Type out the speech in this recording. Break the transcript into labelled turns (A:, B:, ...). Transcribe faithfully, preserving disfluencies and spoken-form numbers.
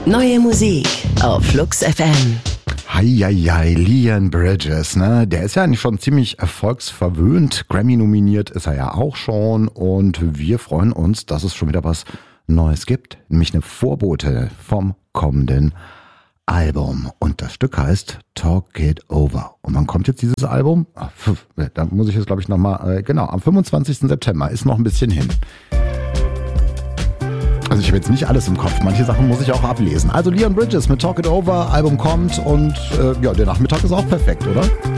A: Neue Musik auf Flux F M.
B: Heieiei, Leon Bridges, ne? Der ist ja eigentlich schon ziemlich erfolgsverwöhnt. Grammy nominiert ist er ja auch schon. Und wir freuen uns, dass es schon wieder was Neues gibt. Nämlich eine Vorbote vom kommenden Album. Und das Stück heißt Talk It Over. Und wann kommt jetzt dieses Album? Ach, pf, da muss ich jetzt, glaube ich, nochmal, äh, genau, am fünfundzwanzigsten September. Ist noch ein bisschen hin. Also ich habe jetzt nicht alles im Kopf, manche Sachen muss ich auch ablesen. Also Leon Bridges mit Talk It Over, Album kommt und äh, ja, der Nachmittag ist auch perfekt, oder?